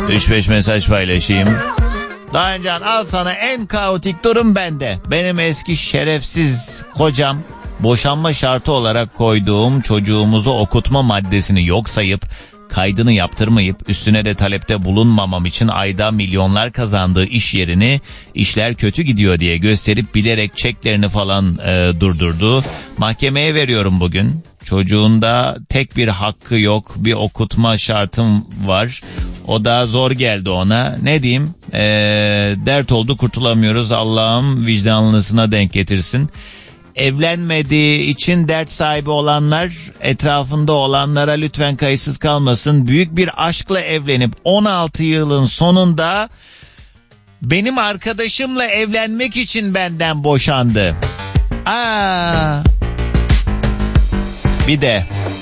3-5 mesaj paylaşayım. Doğancan, al sana en kaotik durum bende. Benim eski şerefsiz kocam boşanma şartı olarak koyduğum çocuğumuzu okutma maddesini yok sayıp kaydını yaptırmayıp üstüne de talepte bulunmamam için ayda milyonlar kazandığı iş yerini işler kötü gidiyor diye gösterip bilerek çeklerini falan durdurdu. Mahkemeye veriyorum bugün. Çocuğunda tek bir hakkı yok, bir okutma şartım var. O da zor geldi ona. Ne diyeyim? Dert oldu, kurtulamıyoruz. Allah'ım vicdanlısına denk getirsin. Evlenmediği için dert sahibi olanlar, etrafında olanlara lütfen kayıtsız kalmasın. Büyük bir aşkla evlenip 16 yılın sonunda benim arkadaşımla evlenmek için benden boşandı. Bir de